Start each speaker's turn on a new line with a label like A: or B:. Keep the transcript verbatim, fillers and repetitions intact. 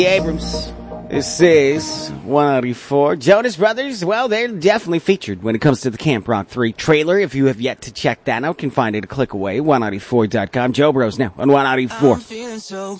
A: Abrams. This is one ninety-four. Jonas Brothers, well, they're definitely featured when it comes to the Camp Rock three trailer. If you have yet to check that out, can find it a click away, one ninety-four dot com. Joe Bros now on one ninety-four.
B: I'm feeling so